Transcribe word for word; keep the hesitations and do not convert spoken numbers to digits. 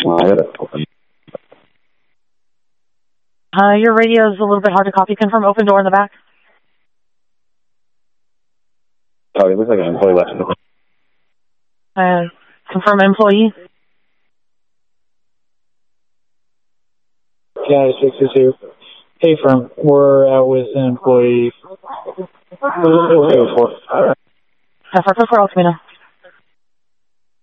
Well, I gotta open. Uh, your radio is a little bit hard to copy. Confirm open door in the back. Oh, it looks like an employee left. Uh, confirm employee. Yeah, six is here. Hey, firm. We're out with an employee. All right. Uh, for four, Altamina.